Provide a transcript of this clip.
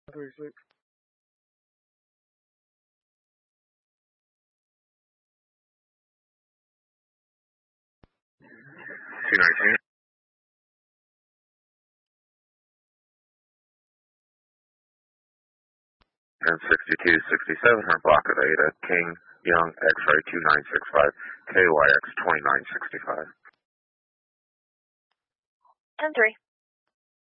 36. 219. And 6267, her block of Ada, King, Young, X-ray 2965, KYX 2965. 10-3.